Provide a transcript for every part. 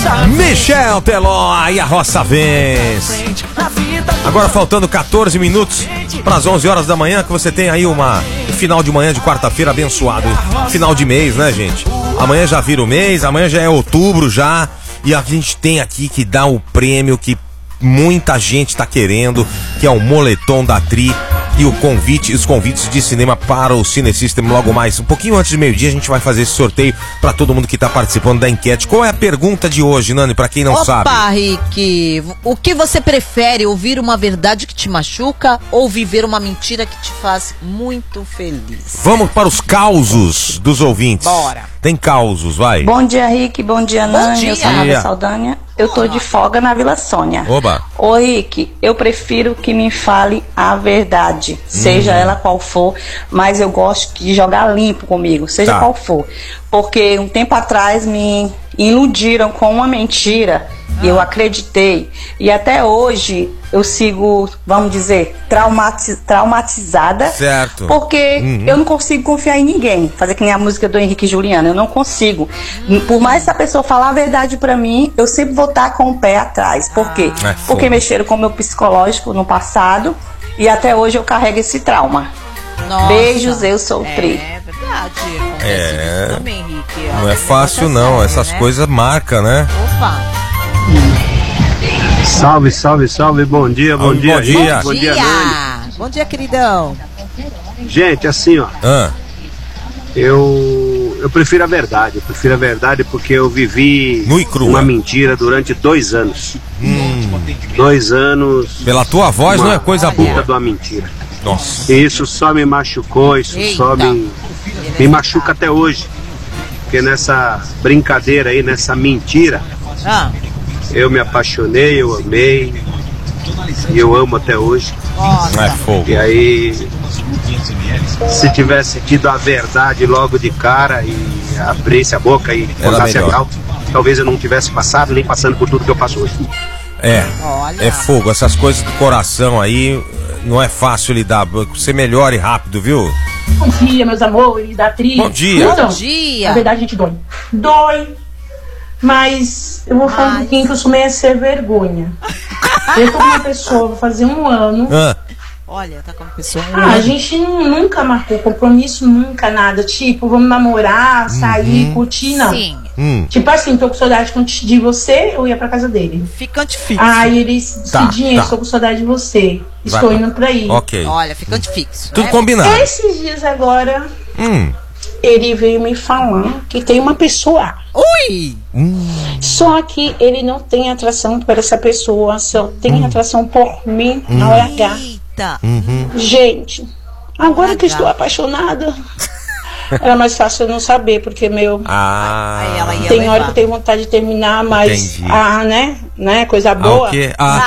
Michel Teló e a Roça Vence. Agora faltando 14 minutos para as 11 horas da manhã, que você tem aí um final de manhã de quarta-feira abençoado. Final de mês, né, gente? Amanhã já vira o mês, amanhã já é outubro já. E a gente tem aqui que dar o prêmio que muita gente tá querendo, que é o moletom da Tri. E os convites de cinema para o Cine System logo mais. Um pouquinho antes de meio-dia a gente vai fazer esse sorteio para todo mundo que tá participando da enquete. Qual é a pergunta de hoje, Nani, para quem não sabe? Opa, Rick, o que você prefere, ouvir uma verdade que te machuca ou viver uma mentira que te faz muito feliz? Vamos para os causos dos ouvintes. Bora. Tem causos, vai. Bom dia, Rick. Bom dia, Nani. Eu sou a Nada Saldanha. Eu tô de folga na Vila Sônia. Oba. Ô, Rick, eu prefiro que me fale a verdade, seja ela qual for, mas eu gosto de jogar limpo comigo, seja qual for. Porque um tempo atrás me iludiram com uma mentira e eu acreditei. E até hoje eu sigo, vamos dizer, traumatizada. Certo. Porque eu não consigo confiar em ninguém. Fazer que nem a música do Henrique e Juliano, eu não consigo. Por mais que a pessoa falar a verdade pra mim, eu sempre vou estar com o pé atrás. Por quê? Porque mexeram com o meu psicológico no passado e até hoje eu carrego esse trauma. Nossa. Beijos, eu sou o Tri. É verdade. Também, Henrique. Não é fácil não, essas coisas marcam, né? Opa. Salve, salve, salve, bom dia, bom dia. Bom dia. Bom dia, Nani. Bom dia, queridão. Gente, assim, ó, eu prefiro a verdade. Eu prefiro a verdade porque eu vivi uma mentira durante 2 anos. 2 anos. Pela tua voz não é coisa boa. De uma mentira. Nossa. Isso só me machucou, isso só me machuca até hoje. Porque nessa brincadeira aí, nessa mentira, eu me apaixonei, eu amei e eu amo até hoje. É fogo. E aí, se tivesse tido a verdade logo de cara e abrisse a boca e contasse a real, talvez eu não tivesse passado nem passando por tudo que eu passo hoje. É fogo, essas coisas do coração aí não é fácil lidar. Você melhore rápido, viu? Bom dia, meus amores da Tri. Bom dia. Então, Bom dia. Na verdade, a gente dói. Mas eu vou falar um pouquinho que eu sou meio sem vergonha. Eu tô com uma pessoa, vou fazer 1 ano. Olha, tá com uma pessoa. A gente nunca marcou compromisso, nunca nada. Tipo, vamos namorar, sair, curtir, não. Sim. Tipo assim, tô com saudade de você, eu ia pra casa dele. Ficante fixo. Aí ele disse, estou com saudade de você. Estou indo pra aí. Ok. Olha, ficante fixo. Tudo combinado. Esses dias agora, ele veio me falando que tem uma pessoa. Ui! Só que ele não tem atração por essa pessoa, só tem atração por mim na hora H. Eita! Gente, agora que estou apaixonada, era mais fácil eu não saber, porque Aí ela ia tem levar. hora que eu tenho vontade de terminar, mas né, coisa boa. O quê?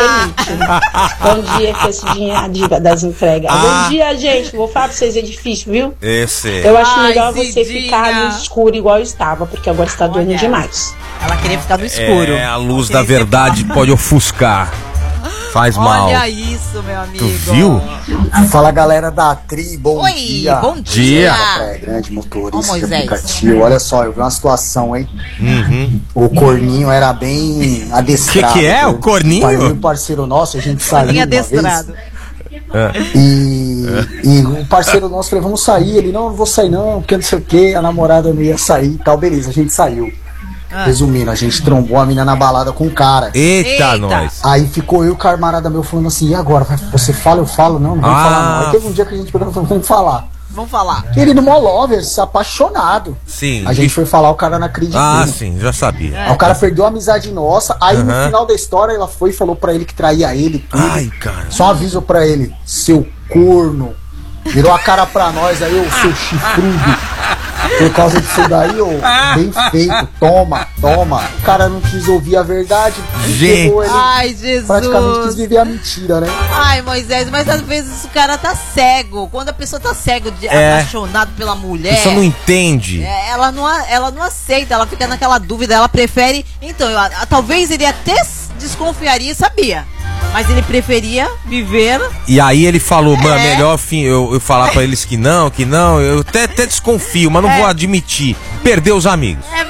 Bom dia, que esse dia é a diva das entregas. Bom dia, gente. Vou falar pra vocês, é difícil, viu? Eu acho melhor você ficar no escuro igual eu estava, porque agora está doendo demais. Ela queria ficar no escuro. A luz da verdade pode ofuscar. Faz mal. Olha isso, meu amigo. Tu viu? Fala, galera da Tri, bom dia. Bom dia. Praia Grande, motorista, Moisés. aplicativo. Olha só, eu vi uma situação, hein? O corninho era bem adestrado. Que é o corninho? Um parceiro nosso, a gente saiu uma vez. E um parceiro nosso falou, vamos sair. Ele, não vou sair não, porque não sei o que, a namorada não ia sair e tal. Beleza, a gente saiu. Resumindo, a gente trombou a menina na balada com o cara. Eita, nós. Aí ficou eu e o camarada meu falando assim, e agora? Você fala, eu falo? Não vamos falar não. Aí teve um dia que a gente pegou e falou, vamos falar. Vamos falar. Ele no Molover, apaixonado. Sim. A gente foi falar, o cara não acreditou. Sim, já sabia. Aí o cara perdeu a amizade nossa. Aí no final da história ela foi e falou pra ele que traía ele. Tudo. Ai, cara. Só um aviso pra ele, seu corno. Virou a cara pra nós aí, ô seu chifrudo. Por causa disso daí, ô, bem feito, toma. O cara não quis ouvir a verdade. Gente. Ele Ai, Jesus. praticamente quis viver a mentira, né? Ai, Moisés, mas às vezes o cara tá cego. Quando a pessoa tá cego, apaixonado pela mulher, a pessoa não entende. Ela não aceita, ela fica naquela dúvida, ela prefere. Então, talvez ele até desconfiaria, sabia? Mas ele preferia viver. E aí ele falou, mano, melhor eu falar pra eles que não, eu até desconfio, mas não vou admitir. Perdeu os amigos.